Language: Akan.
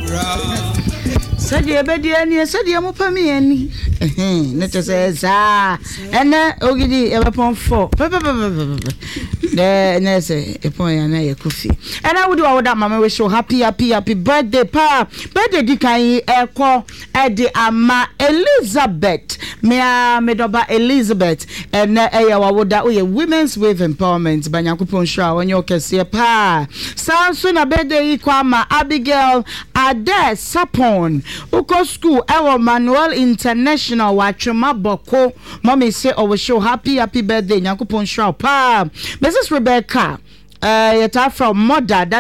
Said you bed any said you mopami any. Let us say and ogidi upon 4. There say a point and a coffee. And I would do all that mama wish you happy birthday pa. Birthday dikai call Eddie Ama Elizabeth. Medoba Elizabeth and I would that we women's with empowerment by Yakupon Shaw when you can see a pa. Soon a birthday Kwama Abigail Ade Sapon. Uko school our Manuel International Wachuma Boko. Mommy say oh we show happy birthday Yakupon Shaw pa. Mrs. Rebecca yeta from mother